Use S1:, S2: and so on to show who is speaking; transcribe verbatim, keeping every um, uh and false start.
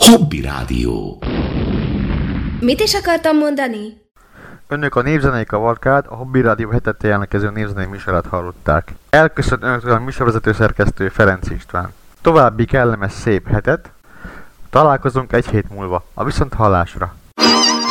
S1: Hobby Rádió.
S2: Mit is akartam mondani?
S3: Önök a Népzenei Kavalkád, a Hobby Rádió hetente jelentkező népzenei műsorát hallották. Elköszön önöktől a műsorvezető szerkesztő Ferenc István. További kellemes szép hetet. Találkozunk egy hét múlva. A viszonthallásra.